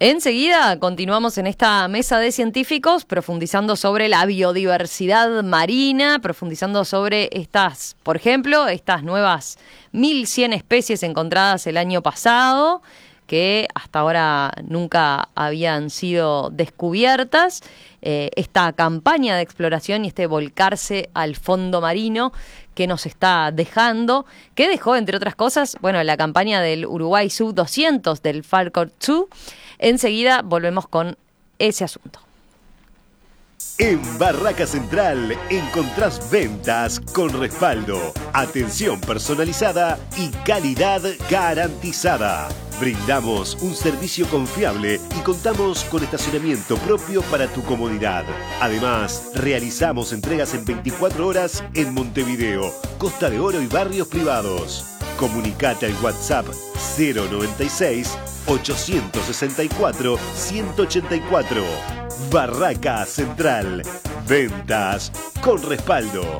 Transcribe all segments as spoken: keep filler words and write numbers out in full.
Enseguida continuamos en esta mesa de científicos profundizando sobre la biodiversidad marina, profundizando sobre estas, por ejemplo, estas nuevas mil cien especies encontradas el año pasado, que hasta ahora nunca habían sido descubiertas. Eh, esta campaña de exploración y este volcarse al fondo marino que nos está dejando, que dejó, entre otras cosas, bueno, la campaña del Uruguay sub doscientos, del Falcor dos. Enseguida volvemos con ese asunto. En Barraca Central encontrás ventas con respaldo, atención personalizada y calidad garantizada. Brindamos un servicio confiable y contamos con estacionamiento propio para tu comodidad. Además, realizamos entregas en veinticuatro horas en Montevideo, Costa de Oro y barrios privados. Comunicate al WhatsApp cero noventa y seis, ochocientos sesenta y cuatro, ciento ochenta y cuatro. Barraca Central. Ventas con respaldo.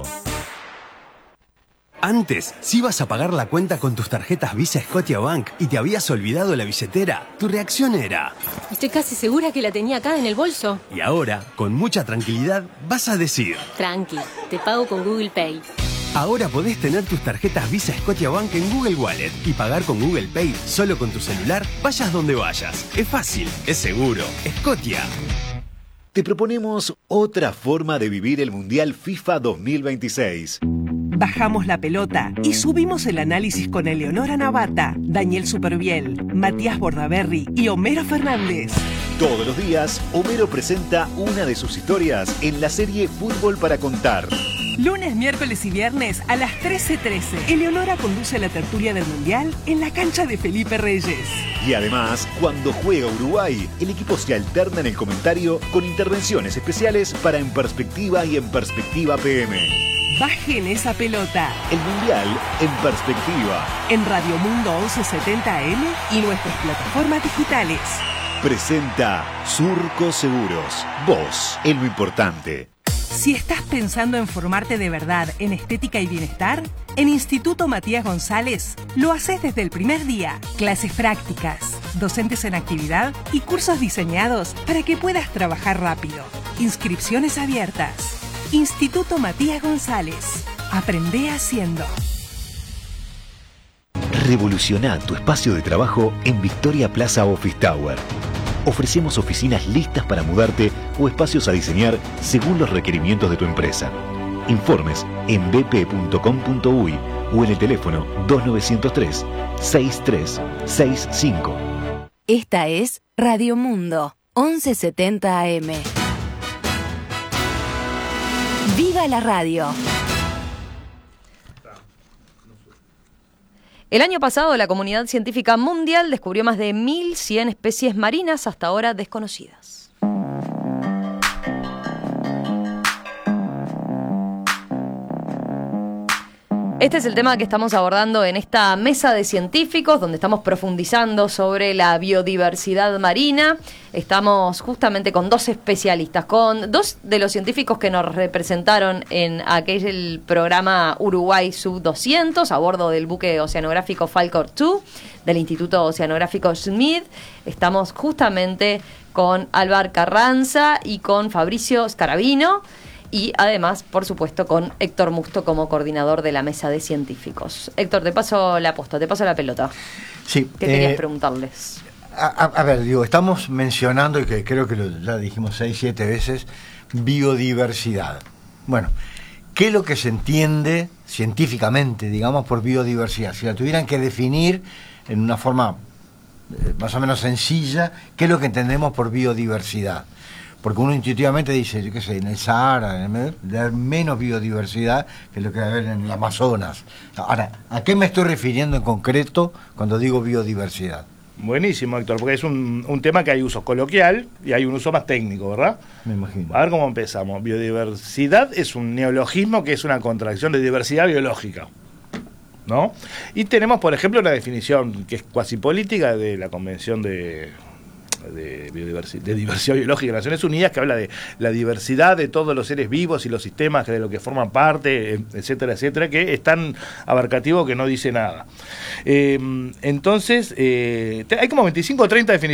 Antes, si ibas a pagar la cuenta con tus tarjetas Visa Scotiabank y te habías olvidado la billetera, tu reacción era: estoy casi segura que la tenía acá en el bolso. Y ahora, con mucha tranquilidad, vas a decir: tranqui, te pago con Google Pay. Ahora podés tener tus tarjetas Visa Scotiabank en Google Wallet y pagar con Google Pay solo con tu celular, vayas donde vayas. Es fácil, es seguro. Scotia. Te proponemos otra forma de vivir el Mundial FIFA dos mil veintiséis. Bajamos la pelota y subimos el análisis con Eleonora Navata, Daniel Superviel, Matías Bordaberry y Homero Fernández. Todos los días, Homero presenta una de sus historias en la serie Fútbol para Contar. Lunes, miércoles y viernes a las trece trece. Eleonora conduce la tertulia del Mundial en la cancha de Felipe Reyes. Y además, cuando juega Uruguay, el equipo se alterna en el comentario con intervenciones especiales para En Perspectiva y En Perspectiva P M. Bajen esa pelota. El Mundial en Perspectiva. En Radio Mundo once setenta A M y nuestras plataformas digitales. Presenta Surco Seguros. Vos en lo importante. Si estás pensando en formarte de verdad en estética y bienestar, en Instituto Matías González lo haces desde el primer día. Clases prácticas, docentes en actividad y cursos diseñados para que puedas trabajar rápido. Inscripciones abiertas. Instituto Matías González. Aprende haciendo. Revoluciona tu espacio de trabajo en Victoria Plaza Office Tower. Ofrecemos oficinas listas para mudarte o espacios a diseñar según los requerimientos de tu empresa. Informes en b p punto com punto u y o en el teléfono dos nueve cero tres, seis tres seis cinco. Esta es Radio Mundo, once setenta A M. ¡Viva la radio! El año pasado, la comunidad científica mundial descubrió más de mil cien especies marinas hasta ahora desconocidas. Este es el tema que estamos abordando en esta mesa de científicos, donde estamos profundizando sobre la biodiversidad marina. Estamos justamente con dos especialistas, con dos de los científicos que nos representaron en aquel programa Uruguay sub doscientos, a bordo del buque oceanográfico Falcor dos, del Instituto Oceanográfico Schmidt. Estamos justamente con Álvar Carranza y con Fabricio Scarabino. Y además, por supuesto, con Héctor Musto como coordinador de la mesa de científicos. Héctor, te paso la posta, te paso la pelota. Sí. ¿Qué querías eh, preguntarles? A, a, a ver, digo, estamos mencionando, y que creo que lo, ya dijimos seis, siete veces, biodiversidad. Bueno, ¿qué es lo que se entiende científicamente, digamos, por biodiversidad? Si la tuvieran que definir en una forma eh, más o menos sencilla, ¿qué es lo que entendemos por biodiversidad? Porque uno intuitivamente dice, yo qué sé, en el Sahara, en el, de haber menos biodiversidad que lo que hay en el Amazonas. Ahora, ¿a qué me estoy refiriendo en concreto cuando digo biodiversidad? Buenísimo, Héctor, porque es un, un tema que hay uso coloquial y hay un uso más técnico, ¿verdad? Me imagino. A ver cómo empezamos. Biodiversidad es un neologismo que es una contracción de diversidad biológica, ¿no? Y tenemos, por ejemplo, una definición que es cuasi política de la Convención de... De, biodiversidad, de diversidad biológica de las Naciones Unidas, que habla de la diversidad de todos los seres vivos y los sistemas de lo que forman parte, etcétera, etcétera, que es tan abarcativo que no dice nada. Eh, entonces, eh, hay como veinticinco o treinta definiciones